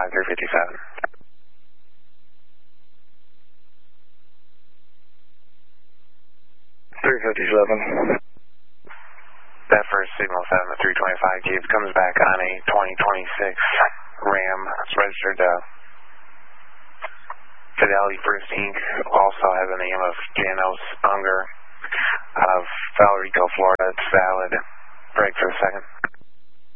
357. That first signal 7 at 325 Gibbs comes back on a 2026 Ram. It's registered to Fidelity First Inc. Also has a name of Janos Unger out of Valrico, Florida. It's valid. Break for a second.